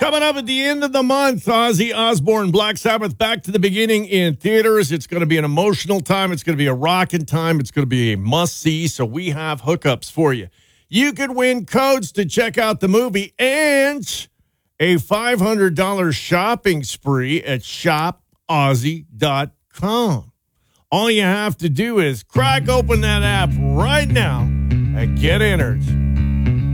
Coming up at the end of the month, Ozzy Osbourne, Black Sabbath, Back to the Beginning in theaters. It's going to be an emotional time. It's going to be a rocking time. It's going to be a must-see, so we have hookups for you. You could win codes to check out the movie and a $500 shopping spree at shopozzy.com. All you have to do is crack open that app right now and get entered.